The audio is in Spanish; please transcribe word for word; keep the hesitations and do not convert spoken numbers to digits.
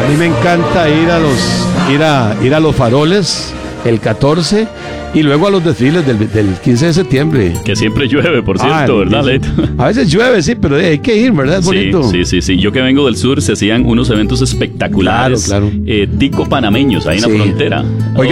A mí me encanta ir a los, ir a, ir a los faroles el catorce y luego a los desfiles del, del quince de septiembre. Que siempre llueve, por cierto, ah, ¿verdad, Leito? A veces llueve, sí, pero hay que ir, ¿verdad? Es bonito. Sí, sí, sí, sí. Yo que vengo del sur se hacían unos eventos espectaculares. Claro, claro. Eh, tico panameños, ahí en sí. la frontera. Oiga,